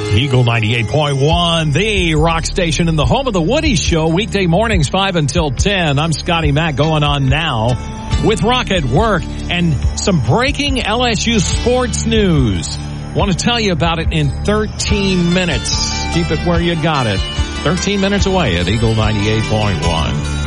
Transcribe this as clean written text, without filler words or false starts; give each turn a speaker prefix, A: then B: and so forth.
A: Eagle 98.1, the rock station in the home of the Woody Show, weekday mornings 5 until 10. I'm Scotty Mac going on now with Rock at Work and some breaking LSU sports news. Want to tell you about it in 13 minutes. Keep it where you got it. 13 minutes away at Eagle 98.1.